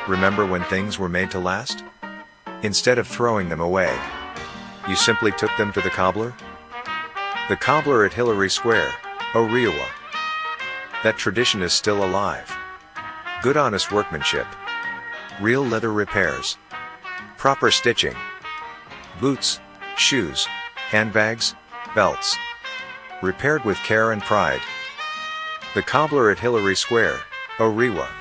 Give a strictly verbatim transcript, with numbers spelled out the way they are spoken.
Remember when things were made to last? Instead of throwing them away, you simply took them to the cobbler? The cobbler at Hillary Square, Orewa. That tradition is still alive. Good honest workmanship. Real leather repairs. Proper stitching. Boots, shoes, handbags, belts. Repaired with care and pride. The cobbler at Hillary Square, Orewa.